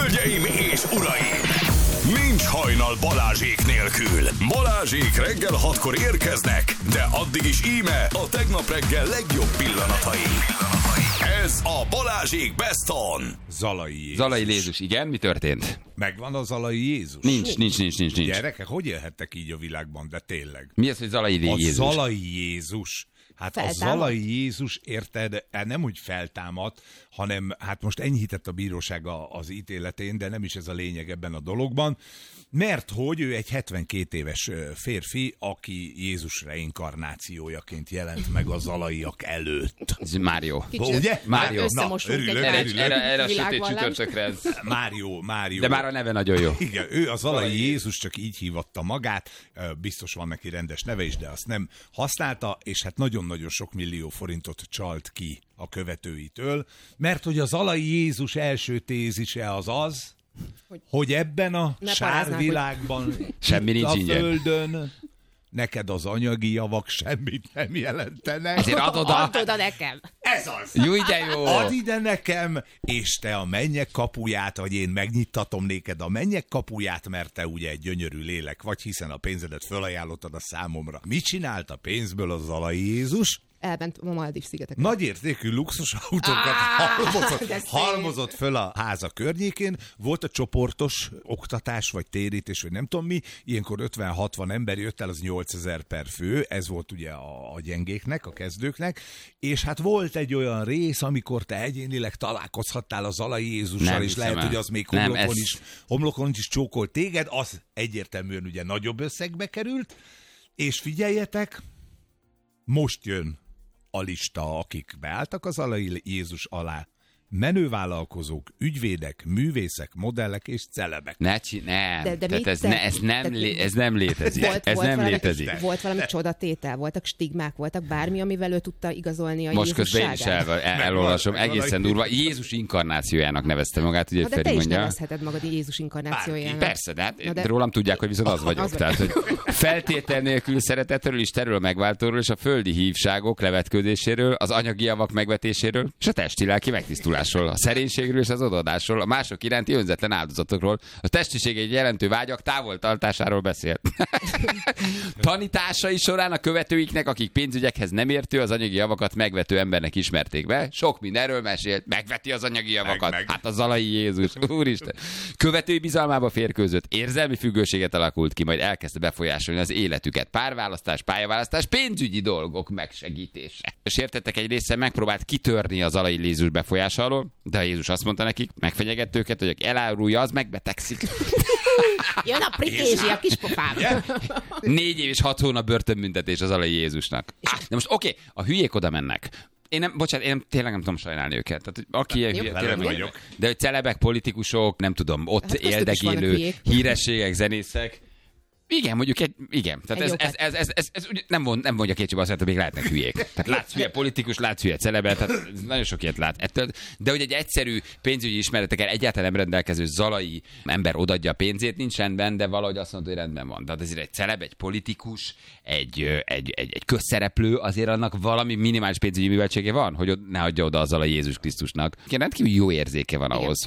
Hölgyeim és uraim! Nincs hajnal Balázsék nélkül. Balázsék reggel 6-kor érkeznek, de addig is íme a tegnap reggel legjobb pillanatai. Ez a Balázsék Best On. Zalai Jézus. Zalai Jézus, igen, mi történt? Megvan a Zalai Jézus? Nincs. Gyerekek, hogy élhettek így a világban, de tényleg? Mi az, hogy Zalai Jézus? A Zalai Jézus. Hát feltámad? A Zalai Jézus, érted, nem úgy feltámadt, hanem hát most enyhített a bíróság az ítéletén, de nem is ez a lényeg ebben a dologban, mert hogy ő egy 72 éves férfi, aki Jézus reinkarnációjaként jelent meg a zalaiak előtt. Ez már jó. Ugye? Már jó. Örülök. Erre a sötét csütörtökre ez. Már jó. De már a neve nagyon jó. Igen, ő a Zalai Jézus, csak így hívatta magát, biztos van neki rendes neve is, de azt nem használta, és hát nagyon-nagyon sok millió forintot csalt ki a követőitől, mert hogy a Zalai Jézus első tézise az, hogy ebben a sárvilágban, semmi nincs a ingyen. Földön, neked az anyagi javak semmit nem jelentenek. Ezért Add oda nekem. Ez az. Jó, de jó. Add ide nekem, és te a mennyek kapuját, vagy én megnyittatom néked a mennyek kapuját, mert te ugye egy gyönyörű lélek vagy, hiszen a pénzedet fölajánlottad a számomra. Mit csinált a pénzből a Zalai Jézus? Elment a Maldív-szigetekre. Nagyértékű luxus autókat halmozott föl a háza környékén. Volt a csoportos oktatás, vagy térítés, vagy nem tudom mi. Ilyenkor 50-60 ember jött el, az 8000 per fő. Ez volt ugye a gyengéknek, a kezdőknek. És hát volt egy olyan rész, amikor te egyénileg találkozhattál a Zalai Jézussal, és lehet, hogy az még homlokon is csókolt téged. Az egyértelműen ugye nagyobb összegbe került. És figyeljetek, most jön a lista, akik beálltak az Zalai Jézus alá. Menővállalkozók, ügyvédek, művészek, modellek és celebek. Ez nem létezik. Volt valami csodatétel, voltak stigmák, voltak bármi, amivel ő tudta igazolni a most Jézusságát. Most közben én is elolvasom, egészen durva. Jézus inkarnációjának nevezte magát, ugye Feri te is mondja. nevezheted magad Jézus inkarnációjának. Persze, de hát rólam tudják, hogy viszont az vagyok. Tehát, hogy feltétel nélkül szeretetről, Istenről, megváltóról és a földi hívságok levetkőzéséről, az anyagi javak megvetéséről és a testi-lelki megtisztulásról, a szerénységről és az odaadásról, a mások iránti önzetlen áldozatokról, a testiség egy jelentő vágyak távoltartásáról beszélt. Tanításai során a követőiknek, akik pénzügyekhez nem értő, az anyagi javakat megvető embernek ismerték be. Sok mindenről mesélt, megveti az anyagi javakat. Hát a Zalai Jézus, úristen. Követői bizalmába férkőzött, érzelmi függőséget alakult ki, majd elkezdte befolyásolni az életüket. Párválasztás, pályaválasztás, pénzügyi dolgok megsegítése. És értettek, egy része megpróbált kitörni az Zalai Jézus befolyása alól, de a Jézus azt mondta nekik, megfenyegett őket, hogy aki elárulja, az megbetegszik. Jön a prikézsi a kispofám. 4 év és 6 hónap börtönbüntetés az Zalai Jézusnak. De most oké, a hülyék oda mennek. Én tényleg nem tudom sajnálni őket. Tehát, aki ilyen hülye, tényleg vagyok. De hogy celebek, politikusok, nem tudom, ott éldegélő hírességek, zenészek. Igen, mondjuk igen. Tehát ez nem mondja kétségbe azt, hogy még lehetnek hülyék. Tehát látsz hülye politikus, látsz hülye celebet, tehát nagyon sok ilyet lát ettől. De hogy egy egyszerű pénzügyi ismeretekkel egyáltalán nem rendelkező zalai ember odaadja a pénzét, nincs rendben, de valahogy azt mondta, hogy rendben van. Tehát ezért egy celeb, egy politikus, egy közszereplő, azért annak valami minimális pénzügyi műveltsége van, hogy ne adja oda a Zalai Jézus Krisztusnak. Rendkívül jó érzéke van ahhoz,